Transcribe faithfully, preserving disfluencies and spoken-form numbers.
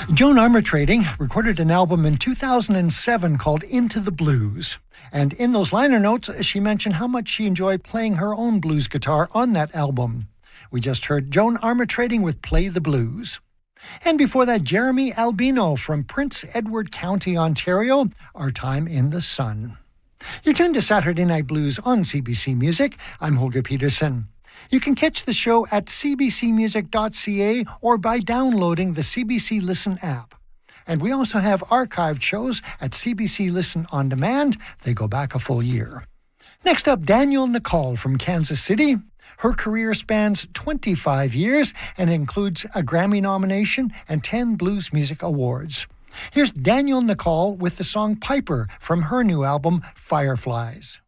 Joan Armatrading recorded an album in two thousand seven called Into the Blues. And in those liner notes, she mentioned how much she enjoyed playing her own blues guitar on that album. We just heard Joan Armatrading with Play the Blues. And before that, Jeremy Albino from Prince Edward County, Ontario, Our Time in the Sun. You're tuned to Saturday Night Blues on C B C Music. I'm Holger Peterson. You can catch the show at c b c music dot c a or by downloading the C B C Listen app. And we also have archived shows at C B C Listen On Demand. They go back a full year. Next up, Danielle Nicole from Kansas City. Her career spans twenty-five years and includes a Grammy nomination and ten Blues Music Awards. Here's Danielle Nicole with the song Piper from her new album, Fireflies.